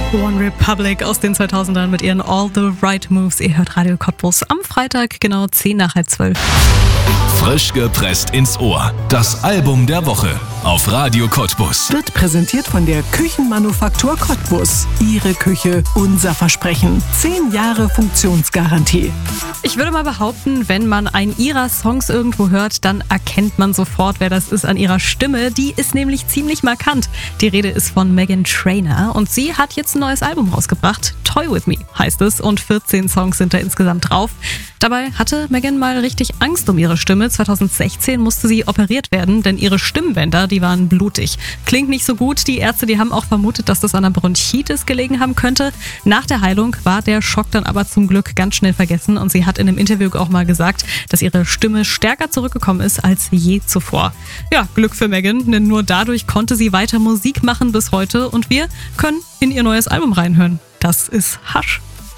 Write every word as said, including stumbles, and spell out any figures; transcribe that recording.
One Republic aus den zweitausendern mit ihren All the Right Moves. Ihr hört Radio Cottbus am Freitag, genau zehn nach halb zwölf. Frisch gepresst ins Ohr. Das Album der Woche auf Radio Cottbus. Wird präsentiert von der Küchenmanufaktur Cottbus. Ihre Küche, unser Versprechen. Zehn Jahre Funktionsgarantie. Ich würde mal behaupten, wenn man einen ihrer Songs irgendwo hört, dann erkennt man sofort, wer das ist an ihrer Stimme. Die ist nämlich ziemlich markant. Die Rede ist von Meghan Trainor und sie hat jetzt ein neues Album rausgebracht. Toy With Me heißt es und vierzehn Songs sind da insgesamt drauf. Dabei hatte Meghan mal richtig Angst um ihre Stimme. zweitausendsechzehn musste sie operiert werden, denn ihre Stimmbänder, die waren blutig. Klingt nicht so gut. Die Ärzte, die haben auch vermutet, dass das an einer Bronchitis gelegen haben könnte. Nach der Heilung war der Schock dann aber zum Glück ganz schnell vergessen und sie hat in einem Interview auch mal gesagt, dass ihre Stimme stärker zurückgekommen ist als je zuvor. Ja, Glück für Meghan, denn nur dadurch konnte sie weiter Musik machen bis heute und wir können in ihr neues Album reinhören. Das ist Hush.